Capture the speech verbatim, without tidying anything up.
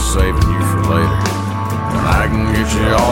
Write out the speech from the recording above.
saving you for later. And I can get you all